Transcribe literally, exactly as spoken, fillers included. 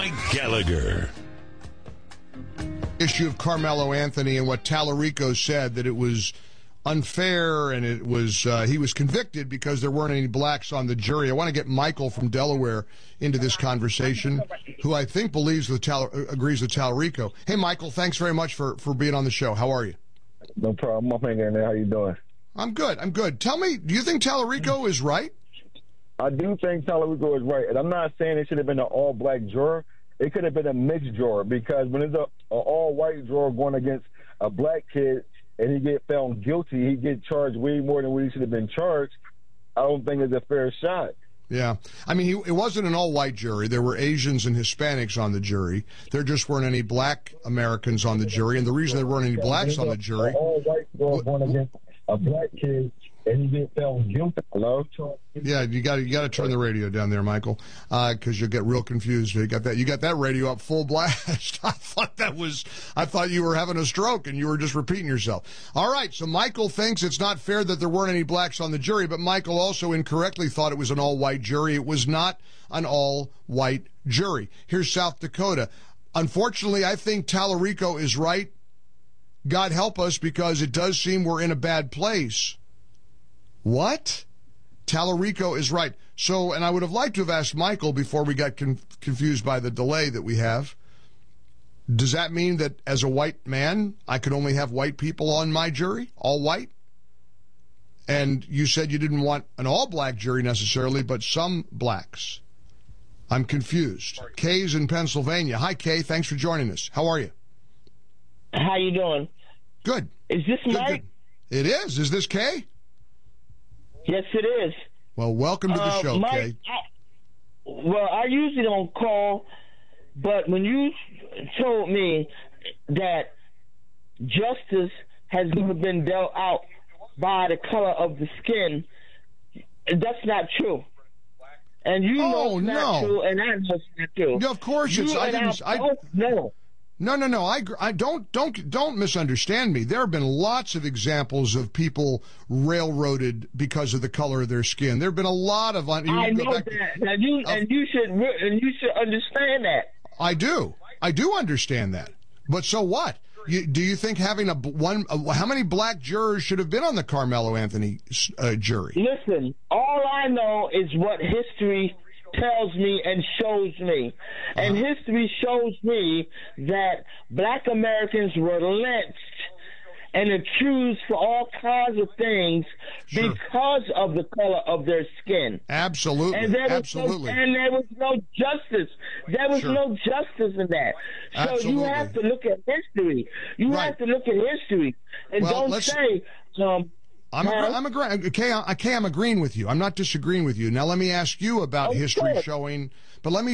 Mike Gallagher. Issue of Carmelo Anthony and what Tallarico said, that it was unfair and it was uh, he was convicted because there weren't any blacks on the jury. I want to get Michael from Delaware into this conversation, who I think believes with Tal- agrees with Tallarico. Hey, Michael, thanks very much for, for being on the show. How are you? No problem. I'm hanging in there. How you doing? I'm good. I'm good. Tell me, do you think Tallarico is right? I do think Tallarico is right, and I'm not saying it should have been an all-black juror. It could have been a mixed juror, because when it's a, a all-white juror going against a black kid and he get found guilty, he get charged way more than what he should have been charged. I don't think it's a fair shot. Yeah. I mean, he, it wasn't an all-white jury. There were Asians and Hispanics on the jury. There just weren't any black Americans on the jury, and the reason there weren't any blacks on the jury... all-white juror going against a black kid and he get found guilty. Hello? Yeah, you got you got to turn the radio down there, Michael, because uh, you'll get real confused. You got that you got that radio up full blast. I thought that was I thought you were having a stroke and you were just repeating yourself. All right, so Michael thinks it's not fair that there weren't any blacks on the jury, but Michael also incorrectly thought it was an all-white jury. It was not an all-white jury. Here's South Dakota. Unfortunately, I think Tallarico is right. God help us, because it does seem we're in a bad place. What? Tallarico is right. So, and I would have liked to have asked Michael before we got con- confused by the delay that we have. Does that mean that as a white man, I could only have white people on my jury, all white? And you said you didn't want an all-black jury necessarily, but some blacks. I'm confused. Kay's in Pennsylvania. Hi, Kay. Thanks for joining us. How are you? How you doing? Good. Is this good, Mike? Good. It is. Is this Kay? Yes, it is. Well, welcome to the uh, show, Mike, Kay. I, well, I usually don't call, but when you told me that justice has never been dealt out by the color of the skin, that's not true. And you oh, know it's not no. true, and I know it's not true. No, of course you it's. I didn't. I both know. No, no, no. I, I don't, don't, don't misunderstand me. There have been lots of examples of people railroaded because of the color of their skin. There have been a lot of. Un- I know that, and you uh, and you should and you should understand that. I do. I do understand that. But so what? You, do you think having a one? A, how many black jurors should have been on the Carmelo Anthony uh, jury? Listen, all I know is what history tells me and shows me. And uh-huh. history shows me that black Americans were lynched and accused for all kinds of things sure. because of the color of their skin. Absolutely. And there Absolutely. Was no, and there was no justice. There was sure. no justice in that. So Absolutely. you have to look at history. You right. have to look at history. And well, don't let's... say... Um, I'm, agree- I'm agreeing. Okay, okay, I'm agreeing with you. I'm not disagreeing with you. Now let me ask you about okay. history showing, but let me